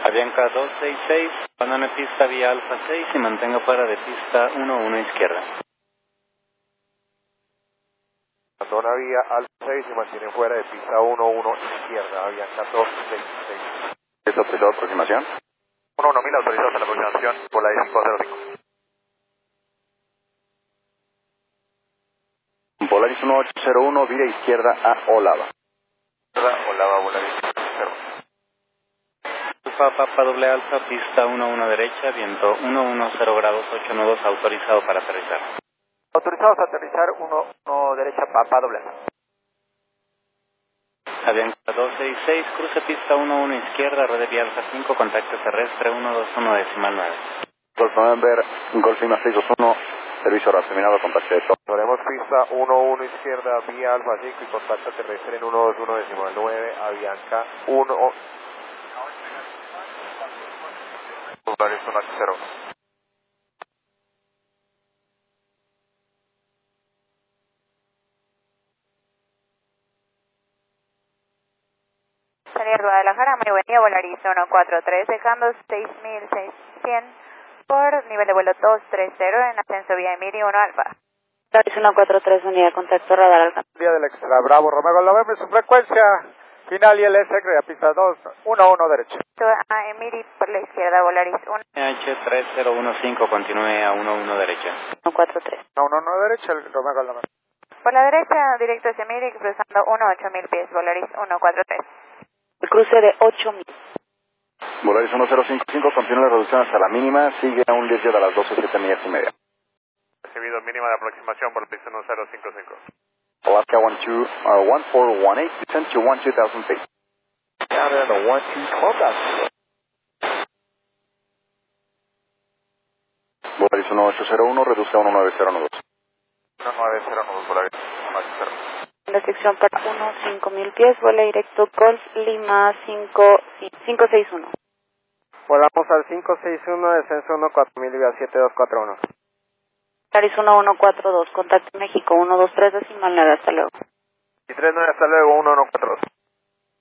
Avianca 266, abandone pista vía Alfa 6 y mantenga fuera de pista 11 izquierda. Abandona vía Alfa 6 y mantiene fuera de pista 11 izquierda, Avianca 266. ¿Es autorizado aproximación? 11000 autorizados a la aproximación por la 505. Volaris 1801, vira izquierda a Olava. Olava, Volaris 0. Alfa Papa doble alfa, pista 11 derecha, viento 110 grados 8 nudos, autorizado para aterrizar. Autorizados a aterrizar 1 derecha, Papa doble. Avianca 266, cruce pista 11 izquierda, red de vía Alfa 5, contacto terrestre 121.9. Golf November, Golf Lima 621, servicio terminado, contacto de top. Haremos pista 11 izquierda, vía Alfa 5 y contacto terrestre en 121.9, Avianca 1. Volaris 0. Salida Guadalajara, muy buen día, Volaris 143, dejando 6.600 por nivel de vuelo 230 en ascenso vía Emiri 1 Alfa. Volaris 143, unidad, contacto radar alcanzado. Día del extra, Bravo, Romeo, November, su frecuencia final y el SR, pista 2, 11 derecha. A Emiri por la izquierda, Volaris 1. H3015, continúe a 11 derecha. 143. 11 derecha, el Romeo, November. Por la derecha, directo hacia Emiri, cruzando 8000 pies, Volaris 143. El cruce de 8000. Volaris 1055, continúa la reducción hasta la mínima, sigue a un desvío de las 12:07 millas y media. Recibido mínima de aproximación por pista 1055. Alaska 1418, descend to 12,000 feet. Down to 12,000. Volaris 1801, reduce a 1909. 1909, Volaris 180. La sección para 5000 pies, vuela directo Golf Lima 561. Volamos al 561, descenso 14000 y a 7241. Volaris 1142, contacto México 123, decimal 9, hasta luego. Y 39, hasta luego, 1142.